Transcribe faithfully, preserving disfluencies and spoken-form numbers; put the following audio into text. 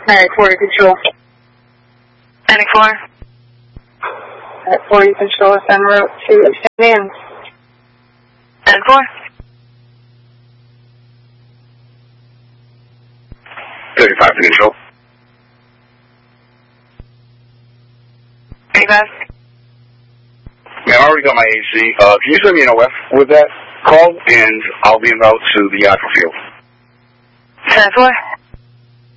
ninety-four, control. ninety-four. ninety-four, you control us en route to Saint Anne's. ninety-four. thirty-five to control. thirty-five. Man, I already got my A C. Uh, can you send me an O F with that call, and I'll be about to the Aqua Field. ninety-four.